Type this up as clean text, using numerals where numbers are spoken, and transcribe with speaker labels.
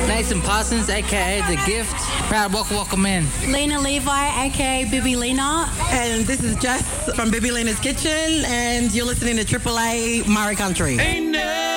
Speaker 1: Nathan Parsons, aka The Gift. Proud welcome in.
Speaker 2: Lena Levi, aka Bibi Lena.
Speaker 3: And this is Jess from Bibi Lena's Kitchen, and you're listening to AAA Murray Country.